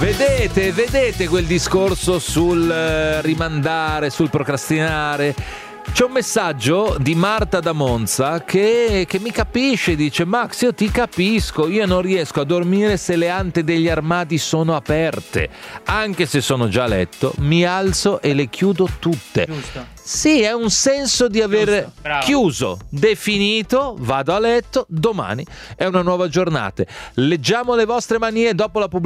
Vedete quel discorso sul rimandare, sul procrastinare? C'è un messaggio di Marta da Monza che mi capisce, dice: Max, io ti capisco, io non riesco a dormire se le ante degli armadi sono aperte, anche se sono già a letto, mi alzo e le chiudo tutte. Giusto. Sì, è un senso di aver bravo. chiuso, definito, vado a letto, domani è una nuova giornata. Leggiamo le vostre manie dopo la pubblicità.